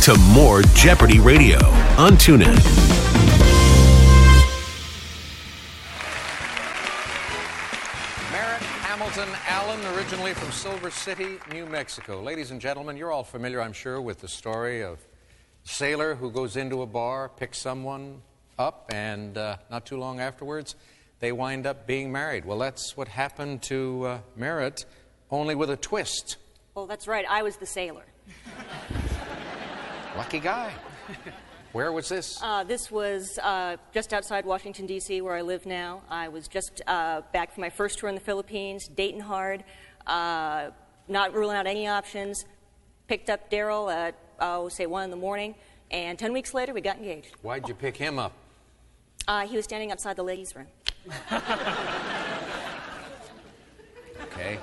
to more Jeopardy Radio on TuneIn. Merritt Hamilton Allen, originally from Silver City, New Mexico. Ladies and gentlemen, you're all familiar, I'm sure, with the story of a sailor who goes into a bar, picks someone up, and not too long afterwards, they wind up being married. Well, that's what happened to Merritt, only with a twist. Well, that's right. I was the sailor. Lucky guy. Where was this? This was just outside Washington, D.C., where I live now. I was just back from my first tour in the Philippines, dating hard, not ruling out any options. Picked up Daryl at, say, 1 in the morning, and 10 weeks later, we got engaged. Why'd you pick him up? He was standing outside the ladies' room. Okay.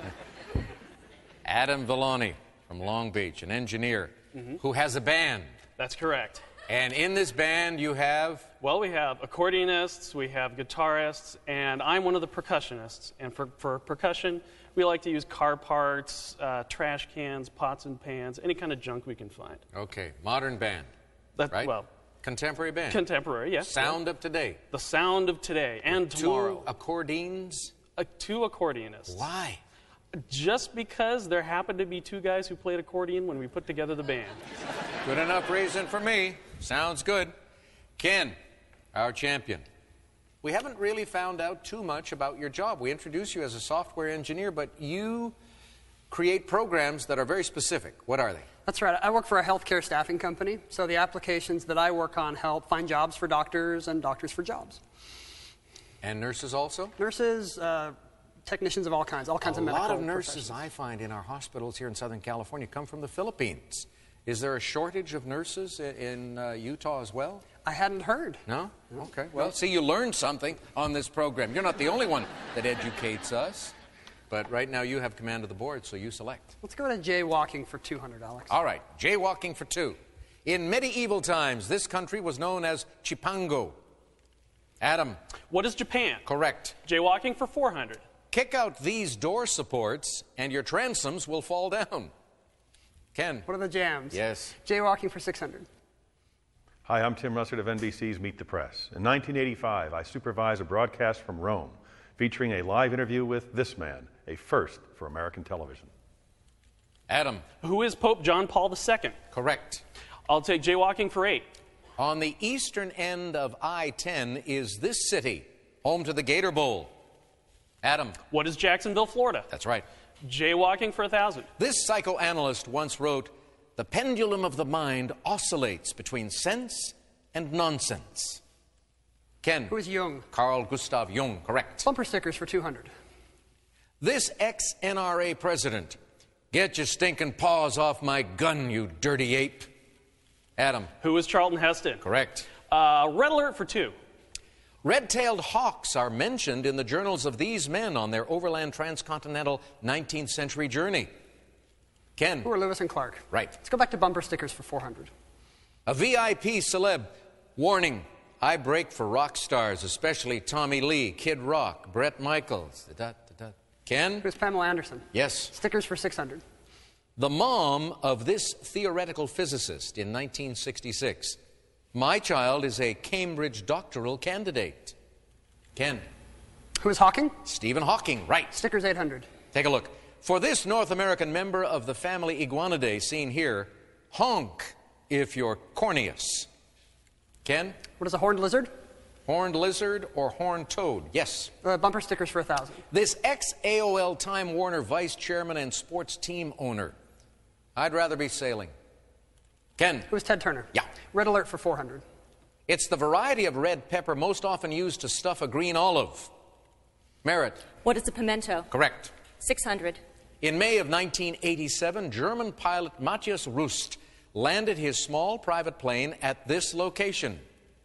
Adam Villani from Long Beach, an engineer who has a band. That's correct. And in this band you have? Well, we have accordionists, we have guitarists, and I'm one of the percussionists. And for percussion, we like to use car parts, trash cans, pots and pans, any kind of junk we can find. Okay, modern band, right? Well, contemporary band. Contemporary, yes. Sound of today. The sound of today and tomorrow. 2 accordions? 2 accordionists. Why? Just because there happened to be 2 guys who played accordion when we put together the band. Good enough reason for me. Sounds good. Ken, our champion. We haven't really found out too much about your job. We introduce you as a software engineer, but you create programs that are very specific. What are they? That's right. I work for a healthcare staffing company, so the applications that I work on help find jobs for doctors and doctors for jobs. And nurses also? Nurses, technicians of all kinds of medical A lot of nurses professions. I find in our hospitals here in Southern California come from the Philippines. Is there a shortage of nurses in Utah as well? I hadn't heard. No? Okay. Well, see, you learned something on this program. You're not the only one that educates us. But right now you have command of the board, so you select. Let's go to jaywalking for $200. All right, jaywalking for 2. In medieval times, this country was known as Chipango. Adam. What is Japan? Correct. Jaywalking for $400. Kick out these door supports, and your transoms will fall down. Ken. What are the jams? Yes. Jaywalking for $600. Hi, I'm Tim Russert of NBC's Meet the Press. In 1985, I supervised a broadcast from Rome featuring a live interview with this man, a first for American television. Adam. Who is Pope John Paul II? Correct. I'll take jaywalking for $8. On the eastern end of I-10 is this city, home to the Gator Bowl. Adam. What is Jacksonville, Florida? That's right. Jaywalking for $1,000. This psychoanalyst once wrote, "The pendulum of the mind oscillates between sense and nonsense." Ken. Who is Jung? Carl Gustav Jung, correct. Bumper stickers for $200. This ex-NRA president, get your stinking paws off my gun, you dirty ape. Adam. Who is Charlton Heston? Correct. Red alert for $2. Red-tailed hawks are mentioned in the journals of these men on their overland transcontinental 19th century journey. Ken. Who are Lewis and Clark? Right. Let's go back to bumper stickers for $400. A VIP celeb. Warning, I break for rock stars, especially Tommy Lee, Kid Rock, Bret Michaels. Ken? Who's Pamela Anderson? Yes. Stickers for $600. The mom of this theoretical physicist in 1966. My child is a Cambridge doctoral candidate. Ken? Who is Hawking? Stephen Hawking, right. Stickers $800. Take a look. For this North American member of the family Iguanidae seen here, honk if you're corneous. Ken? What is a horned lizard? Horned lizard or horned toad? Yes. Bumper stickers for $1,000. This ex-AOL Time Warner vice chairman and sports team owner. I'd rather be sailing. Ken? Who is Ted Turner? Yeah. Red alert for $400. It's the variety of red pepper most often used to stuff a green olive. Merritt? What is a pimento? Correct. $600. In May of 1987, German pilot Matthias Rust landed his small private plane at this location.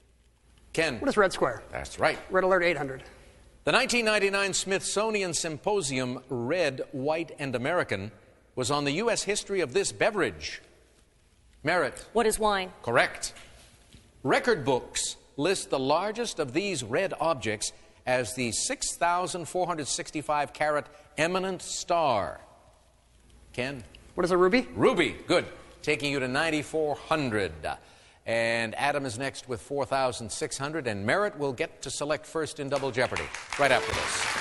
Ken? What is Red Square? That's right. Red alert $800. The 1999 Smithsonian Symposium, Red, White, and American, was on the U.S. history of this beverage. Merritt? What is wine? Correct. Record books list the largest of these red objects as the 6,465 carat eminent star. Ken? What is a ruby? Ruby. Good. taking you to 9,400. And Adam is next with 4,600, and Merritt will get to select first in Double Jeopardy right after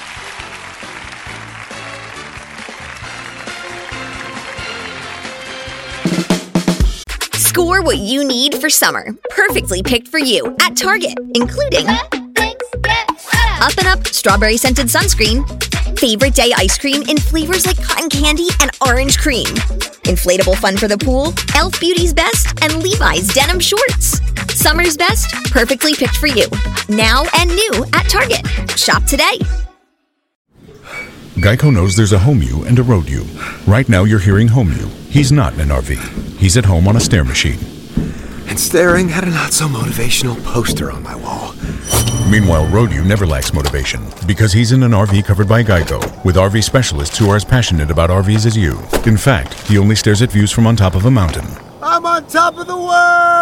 this. Score what you need for summer. Perfectly picked for you at Target, including Up and Up Strawberry Scented Sunscreen, Favorite Day Ice Cream in flavors like cotton candy and orange cream, inflatable fun for the pool, Elf Beauty's Best, and Levi's Denim Shorts. Summer's best, perfectly picked for you. Now and new at Target. Shop today. Geico knows there's a home you and a road you. Right now you're hearing home you. He's not in an RV. He's at home on a stair machine. And staring at a not-so-motivational poster on my wall. Meanwhile, road you never lacks motivation because he's in an RV covered by Geico with RV specialists who are as passionate about RVs as you. In fact, he only stares at views from on top of a mountain. I'm on top of the world!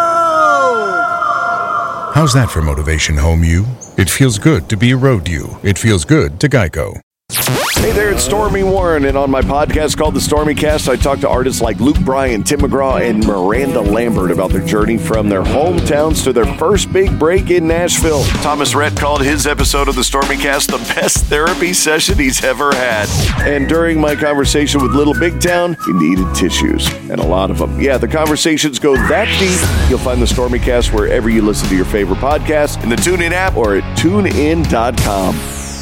How's that for motivation, home you? It feels good to be a road you. It feels good to Geico. Hey there, it's Stormy Warren, and on my podcast called The Stormy Cast, I talk to artists like Luke Bryan, Tim McGraw, and Miranda Lambert about their journey from their hometowns to their first big break in Nashville. Thomas Rhett called his episode of The Stormy Cast the best therapy session he's ever had. And during my conversation with Little Big Town, he needed tissues, and a lot of them. Yeah, the conversations go that deep. You'll find The Stormy Cast wherever you listen to your favorite podcasts, in the TuneIn app or at TuneIn.com.